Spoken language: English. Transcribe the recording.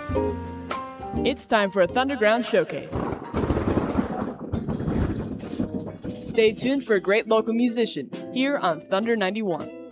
It's time for a Thunderground showcase. Stay tuned for a great local musician here on Thunder 91.